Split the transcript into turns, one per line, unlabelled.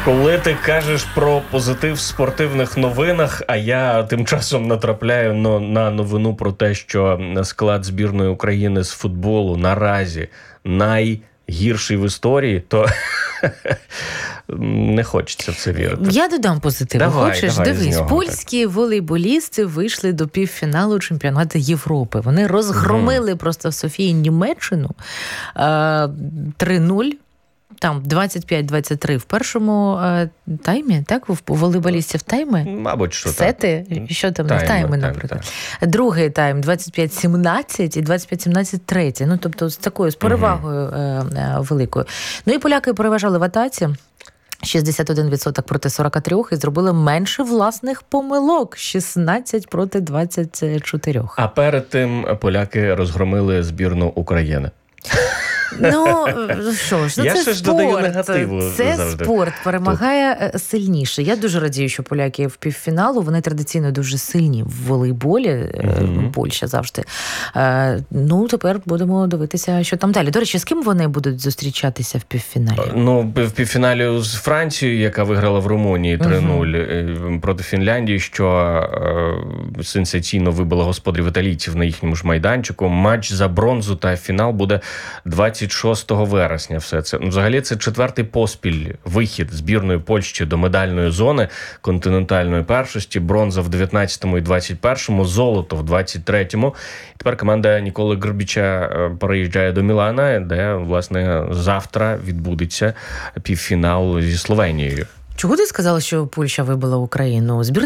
Коли ти кажеш про позитив в спортивних новинах, а я тим часом натрапляю на новину про те, що склад збірної України з футболу наразі найгірший в історії, то не хочеться в це вірити.
Я додам позитив.
Давай,
Хочеш?
давай
Дивись, польські волейболісти вийшли до півфіналу чемпіонату Європи. Вони розгромили просто в Софії Німеччину 3-0. Там 25-23 в першому таймі, так? У волейболістів тайми?
Мабуть, що
сети?
Так.
Що там? Тайми, наприклад. Другий тайм 25-17 і 25-17 третій. Ну, тобто, з перевагою великою. Ну, і поляки переважали в атаці. 61% проти 43 і зробили менше власних помилок. 16 проти 24.
А перед тим поляки розгромили збірну України.
Ну, що ж,
Я
це
ж додаю
спорт.
негативу
Це
завжди.
спорт. Перемагає сильніше. Я дуже радію, що поляки в півфіналу. Вони традиційно дуже сильні в волейболі. Польща завжди. Ну, тепер будемо дивитися, що там далі. До речі, з ким вони будуть зустрічатися в півфіналі?
Ну, в півфіналі з Францією, яка виграла в Румунії 3-0 проти Фінляндії, що сенсаційно вибила господарів італійців на їхньому ж майданчику. Матч за бронзу та фінал буде 26 вересня. Все це. Взагалі, це четвертий поспіль вихід збірної Польщі до медальної зони континентальної першості. Бронза в 19-му і 21-му, золото в 23-му. Тепер команда Ніколи Грбіча переїжджає до Мілана, де, власне, завтра відбудеться півфінал зі Словенією.
Чого ти сказала, що Польща вибила Україну?